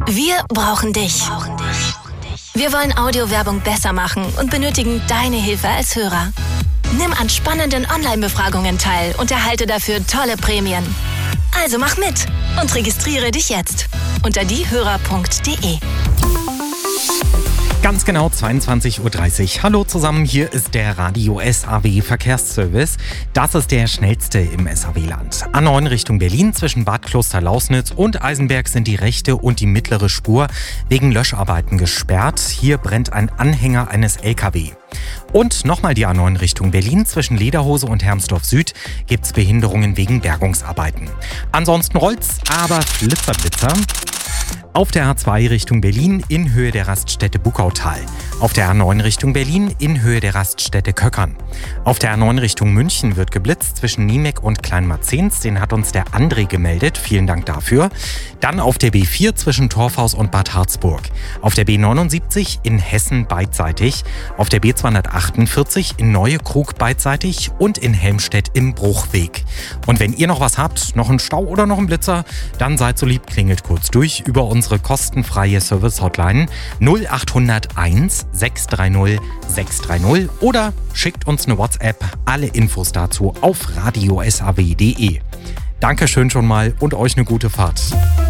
Wir brauchen dich. Wir wollen Audiowerbung besser machen und benötigen deine Hilfe als Hörer. Nimm an spannenden Online-Befragungen teil und erhalte dafür tolle Prämien. Also mach mit und registriere dich jetzt unter diehörer.de. Ganz genau 22:30 Uhr. Hallo zusammen, hier ist der Radio SAW Verkehrsservice. Das ist der schnellste im SAW-Land. A9 Richtung Berlin zwischen Bad Klosterlausnitz und Eisenberg sind die rechte und die mittlere Spur wegen Löscharbeiten gesperrt. Hier brennt ein Anhänger eines LKW. Und nochmal die A9 Richtung Berlin zwischen Lederhose und Hermsdorf Süd gibt's Behinderungen wegen Bergungsarbeiten. Ansonsten rollt's, aber Blitzerblitzer. Auf der A2 Richtung Berlin in Höhe der Raststätte Buckautal. Auf der A9 Richtung Berlin in Höhe der Raststätte Köckern. Auf der A9 Richtung München wird geblitzt zwischen Niemek und Kleinmarzens. Den hat uns der André gemeldet. Vielen Dank dafür. Dann auf der B4 zwischen Torfhaus und Bad Harzburg. Auf der B79 in Hessen beidseitig. Auf der B248 in Neue Krug beidseitig und in Helmstedt im Bruchweg. Und wenn ihr noch was habt, noch einen Stau oder noch einen Blitzer, dann seid so lieb, klingelt kurz durch über unsere kostenfreie Service-Hotline 0801 630 630 oder schickt uns eine WhatsApp. Alle Infos dazu auf radiosaw.de. Dankeschön schon mal und euch eine gute Fahrt.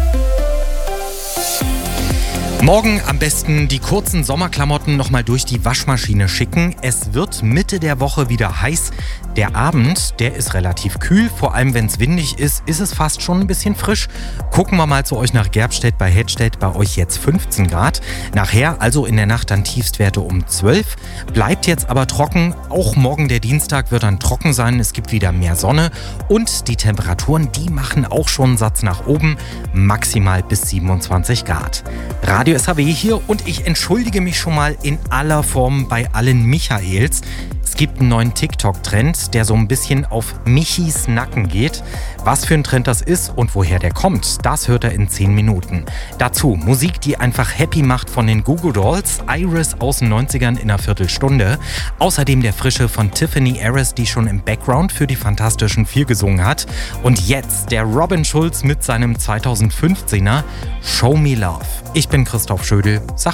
Morgen am besten die kurzen Sommerklamotten nochmal durch die Waschmaschine schicken. Es wird Mitte der Woche wieder heiß. Der Abend, der ist relativ kühl. Vor allem, wenn es windig ist, ist es fast schon ein bisschen frisch. Gucken wir mal zu euch nach Gerbstedt bei Hedstedt. Bei euch jetzt 15 Grad. Nachher, also in der Nacht, dann Tiefstwerte um 12. Bleibt jetzt aber trocken. Auch morgen der Dienstag wird dann trocken sein. Es gibt wieder mehr Sonne. Und die Temperaturen, die machen auch schon einen Satz nach oben. Maximal bis 27 Grad. Radio SAW hier und ich entschuldige mich schon mal in aller Form bei allen Michaels. Es gibt einen neuen TikTok-Trend, der so ein bisschen auf Michis Nacken geht. Was für ein Trend das ist und woher der kommt, das hört er in 10 Minuten. Dazu Musik, die einfach happy macht von den Goo Goo Dolls, Iris aus den 90ern in einer Viertelstunde. Außerdem der Frische von Tiffany Harris, die schon im Background für die Fantastischen Vier gesungen hat. Und jetzt der Robin Schulz mit seinem 2015er Show Me Love. Ich bin Christoph Schödel.